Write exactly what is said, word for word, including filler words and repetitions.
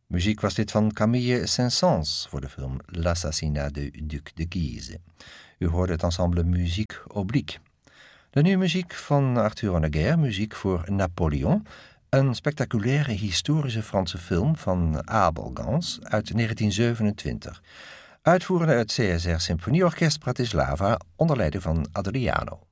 Muziek was dit van Camille Saint-Saëns voor de film L'assassinat de Duc de Guise. U hoorde het ensemble Musique Oblique. De nieuwe muziek van Arthur Honegger, muziek voor Napoleon, een spectaculaire historische Franse film van Abel Gance uit negentien zevenentwintig. Uitvoerende het C S R Symfonieorkest Bratislava onder leiding van Adriano.